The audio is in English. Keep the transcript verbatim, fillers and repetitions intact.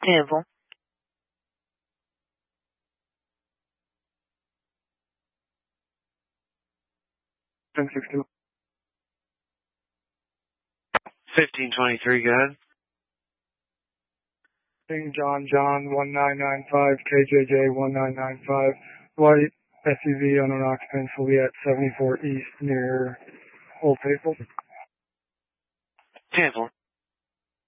ten four. ten six two. fifteen twenty-three, go ahead. King John John one nine nine five, K J J one nine nine five, white S U V on an occupant Foliette seventy-four East near Old Faithful. ten four.